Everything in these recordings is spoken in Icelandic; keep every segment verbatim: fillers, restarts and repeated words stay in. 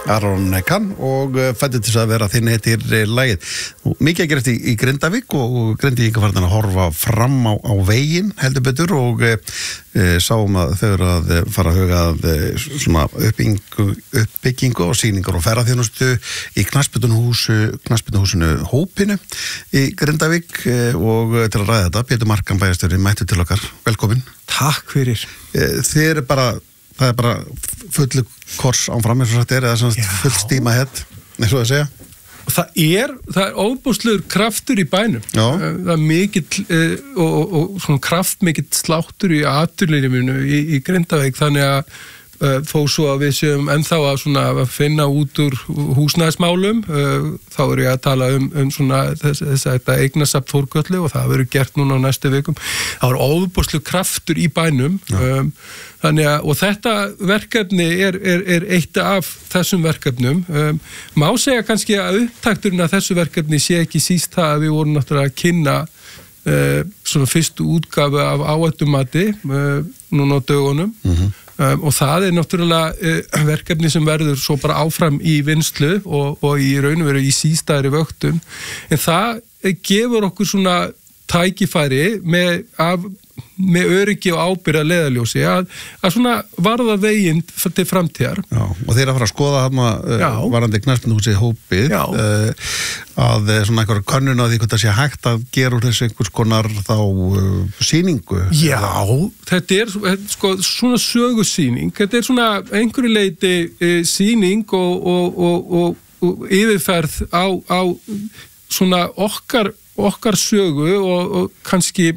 Aron Kahn og fættu til að vera þinn heitir lagið. Mikið að gerast í, í Grindavík og Grindvíkingar farnir að horfa fram á, á veginn heldur betur og e, sáum að þau eru að fara að huga að svona uppbyggingu, uppbyggingu og sýningar og ferðaþjónustu í knattspyrnuhúsu, knattspyrnuhúsinu Hópinu í Grindavík e, og til að ræða þetta, Pétur Markan bæjarstjóri mættu til okkar. Velkomin. Takk fyrir. E, þið eru bara það er bara fullu kors ánfram eins og sagt er, eða svona full stíma hett, eins og að segja. Það er, það er óbúslegur kraftur í bænum. Já. Það er mikill uh, og, og, og svona kraftmikill sláttur í atvinnulífinu í, í Grindavík, þannig að uh, þó svo að við séum ennþá að, svona, að finna út úr húsnæðismálum, uh, þá er ég að tala um, um svona þess, þess að þetta eignasafn Þórkötlu og það verður gert núna á næstu vikum. Það er óbúslegur kraftur í bænum. Um, Þannig að, og þetta verkefni er, er, er eitt af þessum verkefnum. Um, má segja kannski að upptakturinn af þessu verkefni sé ekki síst það að við vorum náttúrulega að kynna uh, svona fyrstu útgáfu af áhættumati uh, núna á dögunum. Mm-hmm. um, og það er náttúrulega uh, verkefni sem verður svo bara áfram í vinnslu og, og í raun og veru í sístæðri vöktum. En það gefur okkur svona tækifæri með af með öryggi og ábyrgð að leiðarljósi að, að svona varða veginn til framtíðar. Já, og þeir að fara að skoða hana uh, varandi knattspyrnuhúsið Hópið uh, að svona einhver könnun á því hvað það sé hægt að gera úr þessu einhvers konar þá uh, sýningu. Já, þetta er sko svona sögusýning, þetta er svona einhverju leiti uh, sýning og, og, og, og, og yfirferð á, á svona okkar, okkar sögu og, og kannski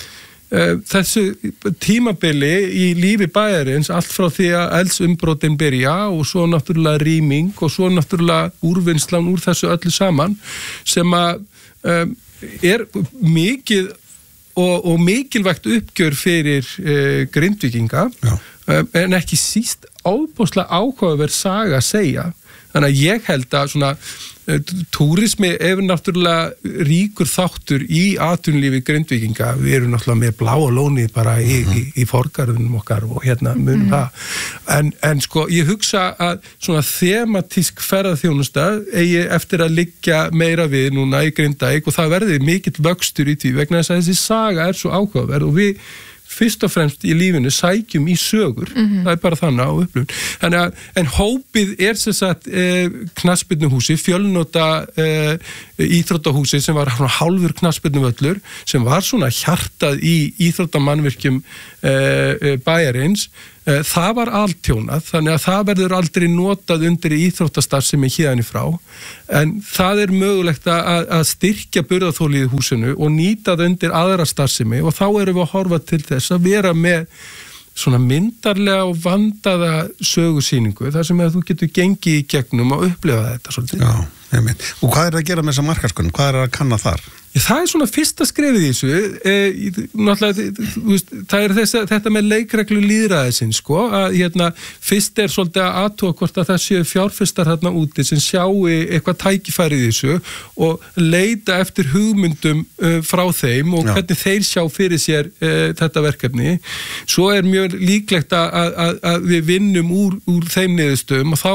þessu tímabili í lífi bæjarins allt frá því að eldsumbrotin byrja og svo náttúrulega rýming og svo náttúrulega úrvinnslan úr þessu öllu saman sem að um, er mikið og, og mikilvægt uppgjör fyrir uh, Grindvíkinga um, en ekki síst ábúslega áhugaverð saga að segja. Þannig að ég held að svona túrismi er náttúrulega ríkur þáttur í atvinnulífi Grindvíkinga. Við erum náttúrulega með bláa lónið bara í, mm-hmm. í, í forgarðunum okkar og hérna munum mm-hmm. það. En, en sko ég hugsa að svona þematísk ferðaþjónusta eigi eftir að liggja meira við núna í Grindavík og það verði mikill vöxtur í því vegna þess að þessi saga er svo áhugaverð og við fyrst og fremst í lífinu sækjum í sögur, mm-hmm. það er bara þannig á upplifun. Þannig að, en Hópið er sem sagt eh, knattspyrnuhúsi, fjölnota eh, íþróttahúsi sem var hálfur knattspyrnuvöllur, sem var svona hjartað í íþróttamannvirkjum eh, bæjarins. Eh, það var altjónað, þannig að það verður aldrei notað undir íþróttastarfsemi héðan í frá, en það er mögulegt að, að styrkja burðarþolið í húsinu og nýta það undir aðra starfsemi og þá erum við að horfa til þess að vera með svona myndarlega og vandaða sögusýningu þar sem að þú getur gengið í gegnum og upplifa þetta svolítið. Já, einmitt. Og hvað er að gera með þessa markaskoðun? Hvað er að kanna þar? Já, það er svona fyrsta skrefið í þessu, e, náttúrulega, þú veist, það er þess, þetta með leikreglu lýðræðisins, sko, að hérna, fyrst er svolítið að athuga hvort að það séu fjárfestar þarna úti sem sjáu eitthvað tækifærið í þessu og leita eftir hugmyndum uh, frá þeim og Já. Hvernig þeir sjá fyrir sér uh, þetta verkefni. Svo er mjög líklegt að, að, að við vinnum úr, úr þeim niðurstöðum og þá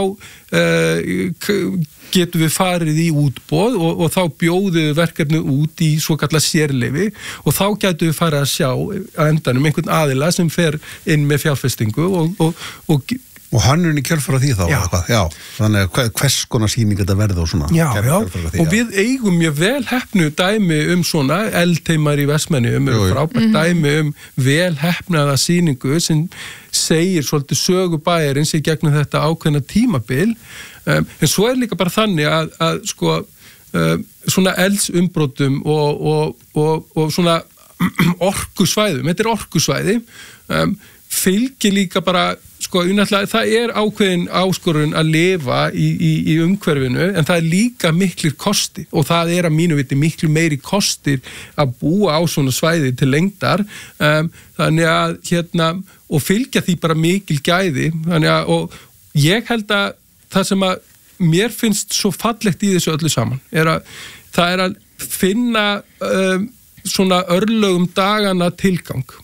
uh, getum við farið í útboð og, og þá bjóðum við verkefnið út í svo kallað sérleyfi og þá getum við farið að sjá að endanum einhvern aðila sem fer inn með fjárfestingu og, og, og Og hannurinn í kjölfara því þá? Já. Já. Þannig að hvers konar sýning þetta verði og svona? Já, já. Því, og við eigum mjög vel heppnu dæmi um svona eldheimar í Vestmannaeyjum, um frábært mm-hmm. dæmi um vel heppnaða sýningu sem segir svolítið sögu bæjarins í gegnum þetta ákveðna tímabil. Um, en svo er líka bara þannig að, að sko, um, svona eldsumbrotum og, og, og, og svona orkusvæðum, þetta er orkusvæði, um, fylgir líka bara, sko, það er ákveðin áskorun að lifa í, í, í umhverfinu en það er líka miklir kosti og það er að mínu viti miklu meiri kostir að búa á svona svæði til lengdar um, þannig að hérna og fylgja því bara mikil gæði þannig að og ég held að það sem að mér finnst svo fallegt í þessu öllu saman er að það er að finna um, svona örlögum dagana tilgang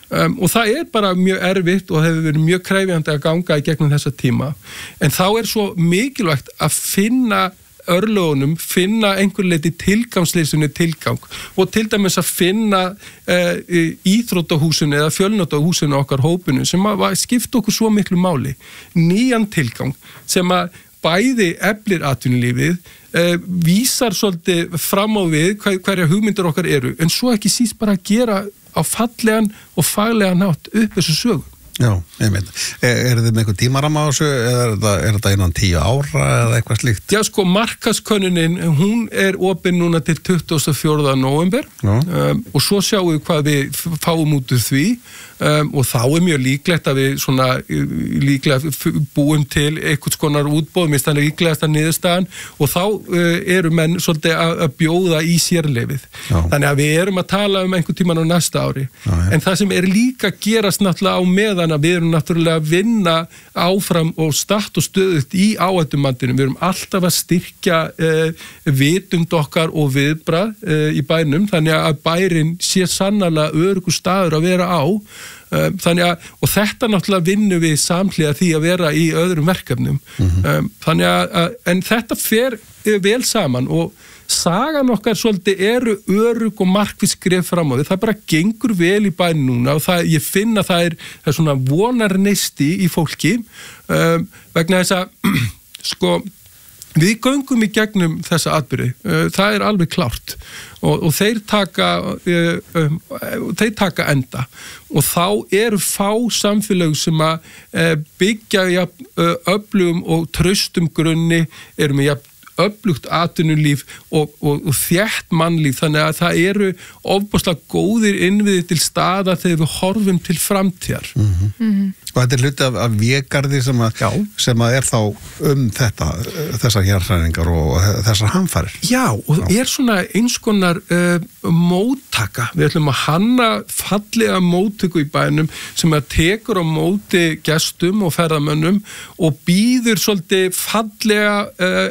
um, og það er bara mjög erfitt og hefur verið mjög krefjandi að ganga í gegnum þessa tíma, en þá er svo mikilvægt að finna örlögunum, finna einhver leiti tilgangsleysunni tilgang og til dæmis að finna uh, íþróttahúsinu eða fjölnotahúsinu okkar hópinu sem að skipta okkur svo miklu máli, nýjan tilgang sem að bæði eflir atvinnulífið, uh, vísar svolítið fram á við hver, hverja hugmyndir okkar eru, en svo ekki síst bara að gera á fallegan og faglegan hátt upp þessu sögu. Já, ég meina. Er, er þið með eitthvað tímaramma á þessu eða er þetta, er þetta innan tíu ára eða eitthvað slíkt? Já, sko, markaðskönnunin, hún er opin núna til tuttugasta og fjórða nóvember um, og svo sjáum við hvað við fáum út úr því um, og þá er mjög líklegt að við svona líklega búum til eitthvað skonar útboð, minnst þannig líklegast að niðurstaðan og þá uh, eru menn svolítið að, að bjóða í sérleifið. Já. Þannig að við erum að tala um einhvern tíman á næsta ári. Já, ja. En það sem er líka gerast náttúrulega á meðan að við erum náttúrulega að vinna áfram og statt og stöðugt í áhættumandinu. Við erum alltaf að styrkja uh, vitund okkar og viðbrað uh, í bænum, þannig að bærin sé sannarlega öruggur staður að vera á. Um, þannig að, og þetta náttúrulega vinnum við samhliða því að vera í öðrum verkefnum. Mm-hmm. um, þannig að, að, en þetta fer vel saman og sagan okkar svolítið eru örugg og markviss skref fram á því. Það bara gengur vel í bæn núna og það, ég finn að það er, það er svona vonarneisti í fólki um, vegna þess að sko við göngum í gegnum þessa atburði, það er alveg klárt og, og þeir taka um, þeir taka enda og þá eru fá samfélög sem að byggja ja, öflugum og traustum grunni, eru með ja, öflugt atvinnulíf og, og, og þétt mannlíf, þannig að það eru ofboðslega góðir innviðir til staða þegar við horfum til framtíðar. Mm-hmm. Mm-hmm. Og þetta er hluti af, af végarði sem, sem að er þá um þetta, þessar jarðhræringar og þessar hamfarir. Já, og það er svona eins konar uh, móttaka. Við ætlum að hanna fallega móttöku í bænum sem að tekur á móti gestum og ferðamönnum og býður svolítið fallega uh,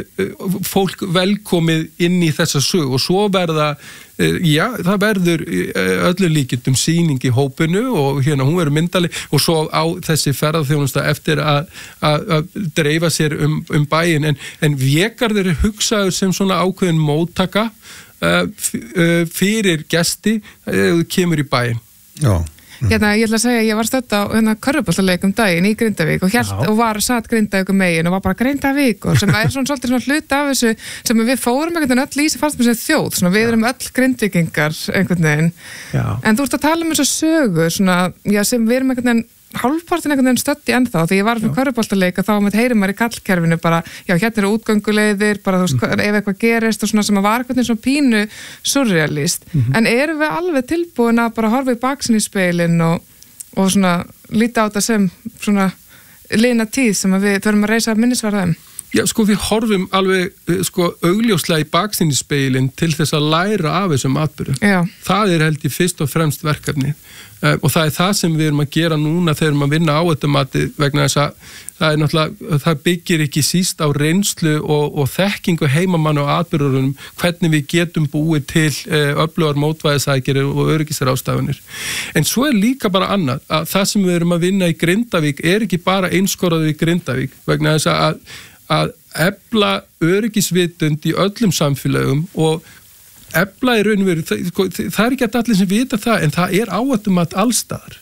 uh, fólk velkomið inn í þessa sög og svo verða já, það verður öllu líkindum sýning í hópinu og hérna hún verður myndaleg og svo á þessi ferðarþjónusta eftir að, að, að dreifa sér um, um bæin en, en végarður er hugsaður sem svona ákveðin móttaka uh, fyrir gesti eða kemur í bæin. Já. Hérna, ég ætla að segja, ég var stödd á hérna körfuboltaleik um daginn í Grindavík og, hélt, og var satt Grindavík um megin og var bara Grindavík og sem er svona svolítið svona hluti af þessu sem við fórum einhvern veginn öll í sem fannst með þessu þjóð, svona við erum öll Grindvíkingar einhvern veginn, já. En þú ert að tala um þessu sögu, svona, já, sem við erum einhvern veginn hálfpartin einhvern veginn stödd í ennþá því ég var fyrir körfuboltaleik og þá með heyrir maður í kallkerfinu bara, já, hérna eru útgönguleiðir bara þú veist, mm-hmm. ef eitthvað gerist og svona sem að var einhvern veginn svona pínu surrealist mm-hmm. en erum við alveg tilbúin að bara horfa í baksin í speilin og, og svona líta á þetta sem svona liðna tíð sem að við förum að reisa minnisvarða um? Já, sko við horfum alveg sko augljóslega í baksinnispeilin til þess að læra af þessum atburðum. Já. Það er held ég fyrst og fremst verkefni uh, og það er það sem við erum að gera núna þegar við erum að vinna á þetta mati vegna þess að það er náttúrulega, það byggir ekki síst á reynslu og, og þekkingu heimamann og atburðurunum hvernig við getum búið til uh, öflugar mótvæðisækjari og öryggisráðstafanir. En svo er líka bara annað að það sem við erum að vinna í Grindavík er ekki bara einskorðað í Grindavík vegna þess að að efla öryggisvitund í öllum samfélögum og efla í raun og veru, það, það er ekki að allir sem vita það, en það er áhættumat allstaðar.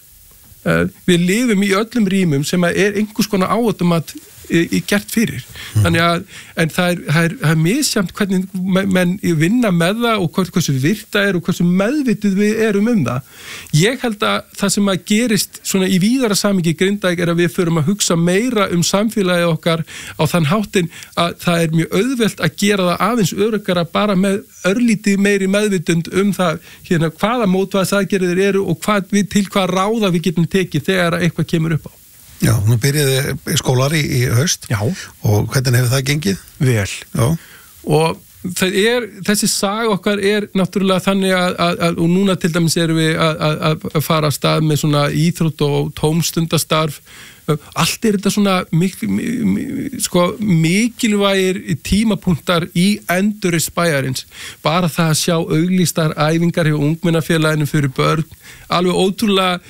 Við lifum í öllum rýmum sem er einhvers konar áhættumat í, í gert fyrir. Mm. Þannig að, en það er, það er, það er misjamt hvernig menn vinna með það og hvers, hversu virta er og hversu meðvitið við erum um það. Ég held að það sem að gerist svona í víðara samhengi í Grindavík er að við förum að hugsa meira um samfélagið okkar á þann háttin að það er mjög auðvelt að gera það aðeins öruggara bara með örlítið meiri meðvitund um það hérna hvaða mótvæðisaðgerðir eru og hvað við, til hvað ráða við getum tekið þegar eitthvað kemur upp á. Já, nú byrjaði skólar í, í haust. Já. Og hvernig hefur það gengið? Vel. Já. Og það er, þessi saga okkar er náttúrulega þannig að, að, að og núna til dæmis erum við að, að, að fara að stað með svona íþrótt og tómstundastarf, allt er þetta svona mik, mik, sko, mikilvægir tímapunktar í endurreisn bæjarins, bara það að sjá auglýstar æfingar hjá ungmennafélaginu fyrir börn, alveg ótrúlega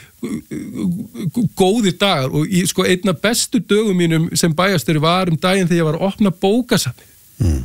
góðir dagar og í, sko, einna bestu dögum mínum sem bæjarstjóri var um daginn þegar ég var að opna bókasafnið. Mm.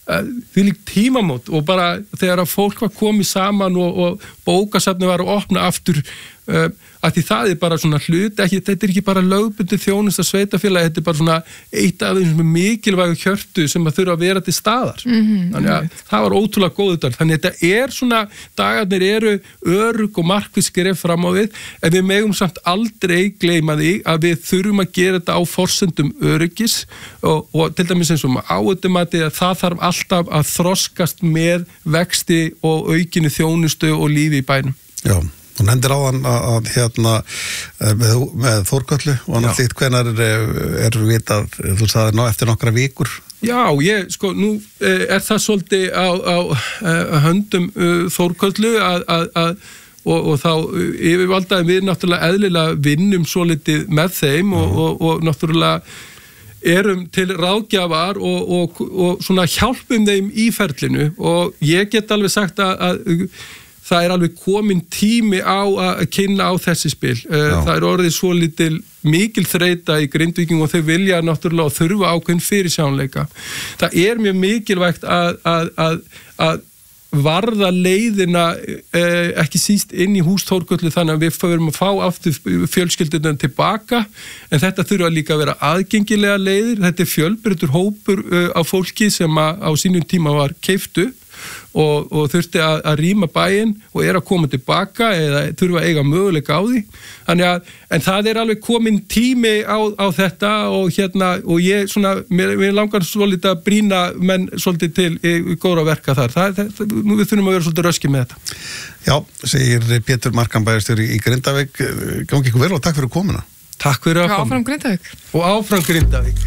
Því líkt tímamót og bara þegar að fólk var komið saman og, og bókasafni var að opna aftur uh, að því það er bara svona hlut, ekki, þetta er ekki bara lögbundið þjónusta sveitafélagi, þetta er bara svona eitt af þeim mikilvægu hjörtu sem að þurfa að vera til staðar. Mm-hmm. Þannig að það var ótrúlega góður dag. Þannig að þetta er svona, dagarnir eru örugg og markviss skref fram á við, en við megum samt aldrei gleyma því að við þurfum að gera þetta á forsendum öryggis og, og til dæmis eins og áhættumati að það þarf alltaf að þroskast með vexti og aukinni þjónustu og lífi í bænum. Já. Hún hendir á hann að, að hérna með, með Þórköllu og annars þitt hvenar er, er vitað, þú sagði ná eftir nokkra vikur. Já, ég, sko, nú er það svolítið á, á, á höndum Þórköllu að, að, að og, og þá yfirvaldaði við náttúrulega eðlilega vinnum svolítið með þeim og, og, og náttúrulega erum til ráðgjafar og, og, og svona hjálpum þeim í ferlinu og ég get alveg sagt að, að það er alveg komin tími á að kynna á þessi spil. Já. Það er orðið svo lítil mikil þreita í Grindvíkingum og þau vilja náttúrulega þurfa ákveðin fyrirsjáanleika. Það er mjög mikilvægt að, að, að, að varða leiðina eh, ekki síst inn í hús Þórköllu þannig að við förum að fá aftur fjölskyldunum tilbaka en þetta þurfa líka að vera aðgengilega leiðir. Þetta er fjölbreyttur hópur uh, á fólki sem að, á sínum tíma var keyptu og, og þurfti að, að rýma bæinn og er að koma tilbaka eða þurfa að eiga möguleika á því. Þannig að, en það er alveg komin tími á, á þetta og hérna, og ég svona, mér, mér langar svolítið að brýna menn svolítið til í, í góðra verka þar. Það, það, við þurfum að vera svolítið röskið með þetta. Já, segir Pétur Markan bæjarstjóri í Grindavík. Gangi ykkur vel og takk fyrir komuna. Takk fyrir að koma. Og áfram Grindavík. Og áfram Grindavík.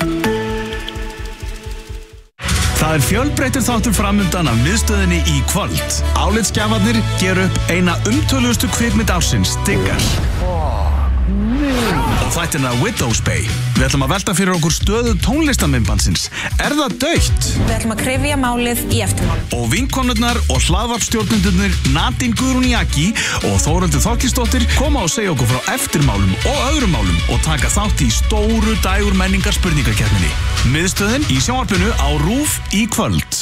Það er fjölbreyttur þáttur framundan af miðstöðinni í kvöld. Álitsgjafarnir gera upp eina umtöluðustu kvikmynd ársins, Diggar. Og þættina Widow's Bay. Við ætlum að velta fyrir okkur stöðu tónlistamindbandsins. Er það dautt? Við ætlum að krefja málið í eftirmál. Og vinkonurnar og hlaðvarpstjórnendurnir Nadine Guðrún Jaki og Þórundur Þorkelsdóttir koma og segja okkur frá eftirmálum og öðrum málum og taka þátt í stóru dægur menningar spurningakeppninni. Miðstöðin í sjónvarpinu á RÚV í kvöld.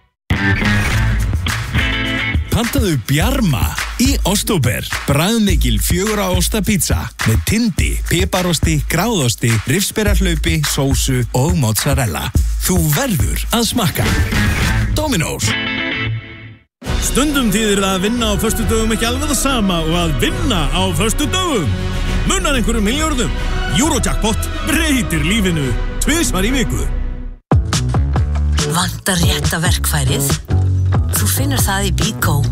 Pantaðu Bjarma í Ostóber. Bragðmikil fjögurra osta pizza með tindi, piparosti, gráðosti, rifsberjarhlaupi, sósu og mozzarella. Þú verður að smakka. Dominos. Stundum þýðir það að vinna á föstudögum ekki alveg það sama og að vinna á föstudögum. Munar einhverjum milljörðum. Eurojackpot breytir lífinu tvisvar í viku. Vantar rétta verkfærið? Þú finnur það í Bíkó.